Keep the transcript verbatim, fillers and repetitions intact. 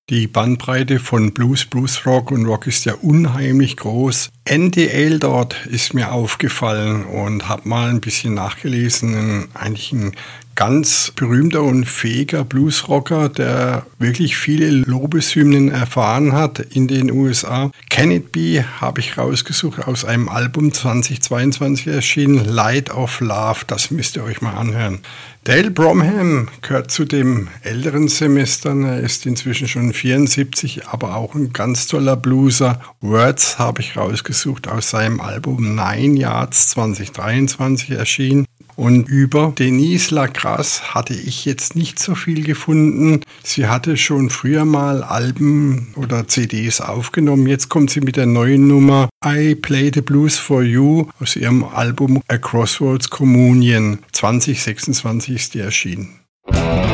Die Bandbreite von Blues, Bluesrock und Rock ist ja unheimlich groß. Andy Aildort ist mir aufgefallen und habe mal ein bisschen nachgelesen. Eigentlich ein ganz berühmter und fähiger Bluesrocker, der wirklich viele Lobeshymnen erfahren hat in den U S A. Can It Be habe ich rausgesucht aus einem Album zweitausendzweiundzwanzig erschienen, Light of Love. Das müsst ihr euch mal anhören. Dale Bromham gehört zu den älteren Semestern. Er ist inzwischen schon vierundsiebzig, aber auch ein ganz toller Blueser. Words habe ich rausgesucht aus seinem Album Nine Yards zweitausenddreiundzwanzig erschienen. Und über Denise Lacrasse hatte ich jetzt nicht so viel gefunden. Sie hatte schon früher mal Alben oder C Ds aufgenommen. Jetzt kommt sie mit der neuen Nummer I Play the Blues for You aus ihrem Album A Crossroads Communion. zwanzig sechsundzwanzig ist die erschienen.